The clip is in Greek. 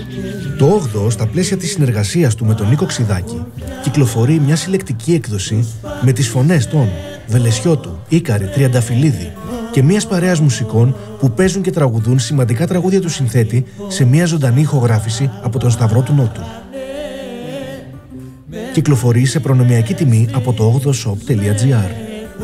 Το 8ο, στα πλαίσια της συνεργασίας του με τον Νίκο Ξιδάκη, κυκλοφορεί μια συλλεκτική έκδοση με τις φωνές των Βελεσιώτου, Ίκαρη, Τριανταφυλλίδη και μιας παρέας μουσικών που παίζουν και τραγουδούν σημαντικά τραγούδια του συνθέτη σε μια ζωντανή ηχογράφηση από τον Σταυρό του Νότου. Κυκλοφορεί σε προνομιακή τιμή από το 8shop.gr.